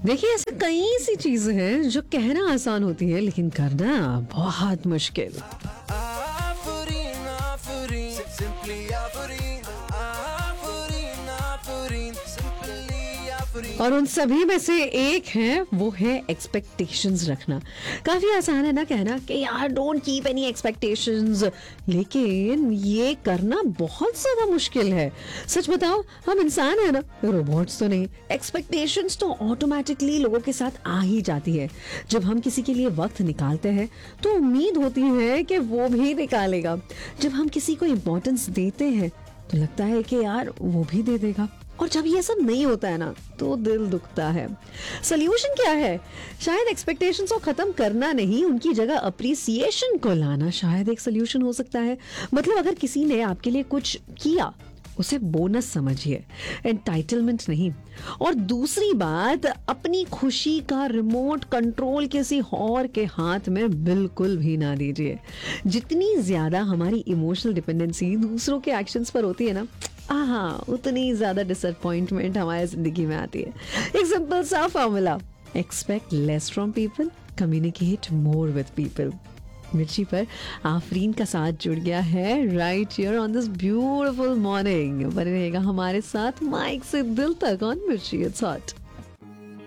देखिए, ऐसे कई सी चीजें हैं जो कहना आसान होती है लेकिन करना बहुत मुश्किल। Aferin, aferin, simply aferin, aferin, aferin, simply aferin. और उन सभी में से एक है, वो है एक्सपेक्टेशंस रखना। काफी आसान है ना कहना कि यार डोंट कीप एनी एक्सपेक्टेशंस, लेकिन ये करना बहुत ज्यादा मुश्किल है। सच बताओ, हम इंसान है ना, रोबोट्स तो नहीं। एक्सपेक्टेशंस तो ऑटोमेटिकली लोगों के साथ आ ही जाती है। जब हम किसी के लिए वक्त निकालते हैं तो उम्मीद होती है कि वो भी निकालेगा। जब हम किसी को इम्पोर्टेंस देते हैं तो लगता है कि यार वो भी दे देगा। और जब ये सब नहीं होता है ना तो दिल दुखता है। सोल्यूशन क्या है? शायद एक्सपेक्टेशंस को खत्म करना नहीं, उनकी जगह अप्रिसिएशन को लाना शायद एक सोल्यूशन हो सकता है। मतलब अगर किसी ने आपके लिए कुछ किया, उसे बोनस समझिए, एंटाइटलमेंट नहीं। और दूसरी बात, अपनी खुशी का रिमोट कंट्रोल किसी और के हाथ में बिल्कुल भी ना दीजिए। जितनी ज्यादा हमारी इमोशनल डिपेंडेंसी दूसरों के एक्शंस पर होती है ना, उतनी ज्यादा डिसअपॉइंटमेंट हमारी जिंदगी में आती है। एक सिंपल सा formula, expect less from people, communicate more with people. मिर्ची पर आफरीन का साथ जुड़ गया है right here on this beautiful morning. बने रहेगा हमारे साथ माइक से दिल तक ऑन मिर्ची इट्स हॉट।